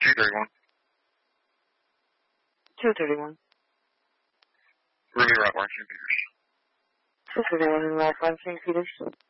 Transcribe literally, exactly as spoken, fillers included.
two thirty-one. two thirty-one. Ruby Rockline, Saint Peters. two thirty-one in Rockline, Saint Peters.